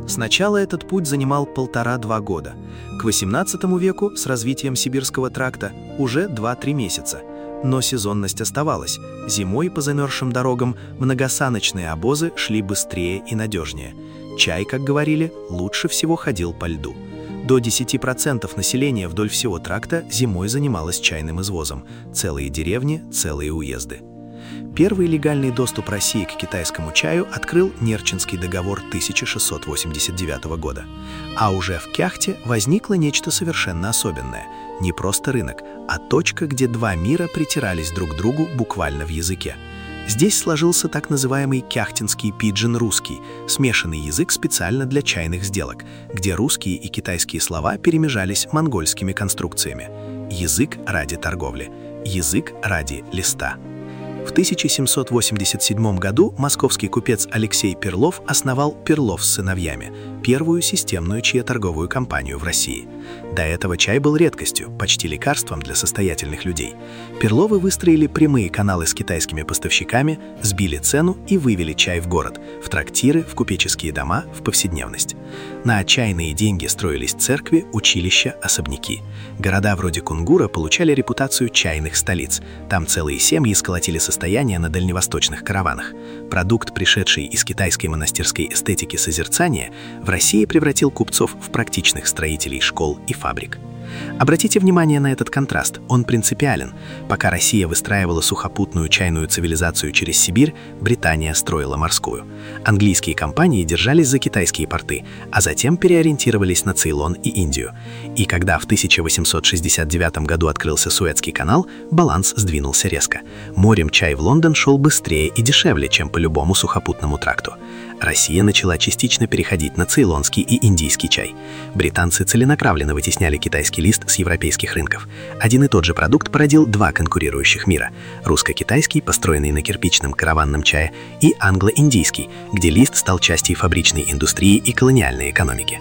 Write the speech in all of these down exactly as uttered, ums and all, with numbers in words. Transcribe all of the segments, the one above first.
Сначала этот путь занимал полтора-два года. К восемнадцатому веку с развитием Сибирского тракта уже два-три месяца. Но сезонность оставалась. Зимой по замерзшим дорогам многосаночные обозы шли быстрее и надежнее. Чай, как говорили, лучше всего ходил по льду. До десяти процентов населения вдоль всего тракта зимой занималось чайным извозом. Целые деревни, целые уезды. Первый легальный доступ России к китайскому чаю открыл Нерчинский договор тысяча шестьсот восемьдесят девятого года. А уже в Кяхте возникло нечто совершенно особенное. Не просто рынок, а точка, где два мира притирались друг к другу буквально в языке. Здесь сложился так называемый кяхтинский пиджин-русский, смешанный язык специально для чайных сделок, где русские и китайские слова перемежались монгольскими конструкциями. Язык ради торговли, язык ради листа. В тысяча семьсот восемьдесят седьмом году московский купец Алексей Перлов основал «Перлов с сыновьями», первую системную чаеторговую компанию в России. До этого чай был редкостью, почти лекарством для состоятельных людей. Перловы выстроили прямые каналы с китайскими поставщиками, сбили цену и вывели чай в город, в трактиры, в купеческие дома, в повседневность. На чайные деньги строились церкви, училища, особняки. Города вроде Кунгура получали репутацию чайных столиц. Там целые семьи сколотили состояние на дальневосточных караванах. Продукт, пришедший из китайской монастырской эстетики созерцания, в России превратил купцов в практичных строителей школ и фабрик. Обратите внимание на этот контраст, он принципиален. Пока Россия выстраивала сухопутную чайную цивилизацию через Сибирь, Британия строила морскую. Английские компании держались за китайские порты, а затем переориентировались на Цейлон и Индию. И когда в тысяча восемьсот шестьдесят девятом году открылся Суэцкий канал, баланс сдвинулся резко. Морем чай в Лондон шел быстрее и дешевле, чем по любому сухопутному тракту. Россия начала частично переходить на цейлонский и индийский чай. Британцы целенаправленно вытесняли китайский лист с европейских рынков. Один и тот же продукт породил два конкурирующих мира – русско-китайский, построенный на кирпичном караванном чае, и англо-индийский, где лист стал частью фабричной индустрии и колониальной экономики.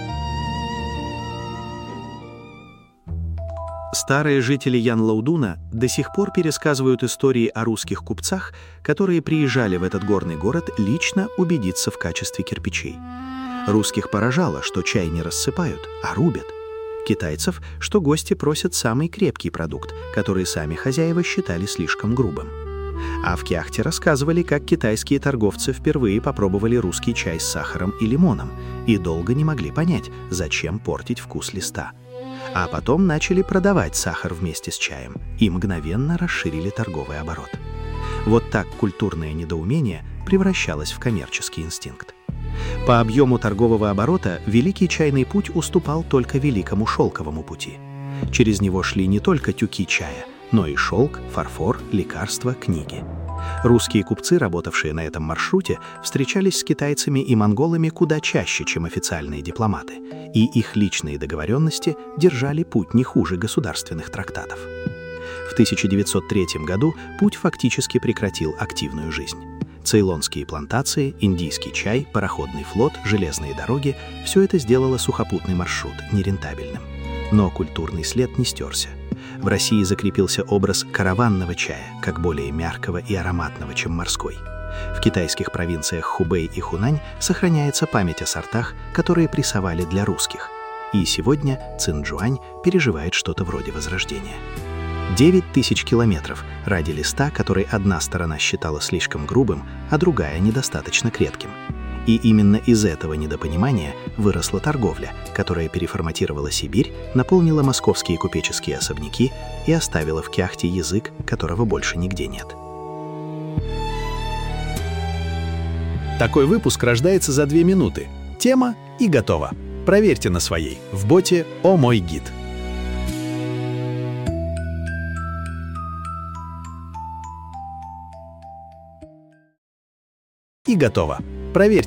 Старые жители Янлоудуна до сих пор пересказывают истории о русских купцах, которые приезжали в этот горный город лично убедиться в качестве кирпичей. Русских поражало, что чай не рассыпают, а рубят. Китайцев, что гости просят самый крепкий продукт, который сами хозяева считали слишком грубым. А в Кяхте рассказывали, как китайские торговцы впервые попробовали русский чай с сахаром и лимоном и долго не могли понять, зачем портить вкус листа. А потом начали продавать сахар вместе с чаем и мгновенно расширили торговый оборот. Вот так культурное недоумение превращалось в коммерческий инстинкт. По объему торгового оборота Великий чайный путь уступал только Великому шелковому пути. Через него шли не только тюки чая, но и шелк, фарфор, лекарства, книги. Русские купцы, работавшие на этом маршруте, встречались с китайцами и монголами куда чаще, чем официальные дипломаты, и их личные договоренности держали путь не хуже государственных трактатов. В тысяча девятьсот третьем году путь фактически прекратил активную жизнь. Цейлонские плантации, индийский чай, пароходный флот, железные дороги – все это сделало сухопутный маршрут нерентабельным. Но культурный след не стерся. В России закрепился образ караванного чая, как более мягкого и ароматного, чем морской. В китайских провинциях Хубэй и Хунань сохраняется память о сортах, которые прессовали для русских. И сегодня Цинчжуань переживает что-то вроде возрождения. Девять тысяч километров ради листа, который одна сторона считала слишком грубым, а другая недостаточно крепким. И именно из этого недопонимания выросла торговля, которая переформатировала Сибирь, наполнила московские купеческие особняки и оставила в Кяхте язык, которого больше нигде нет. Такой выпуск рождается за две минуты. Тема и готово. Проверьте на своей в боте «О мой гид». И готово. Проверьте.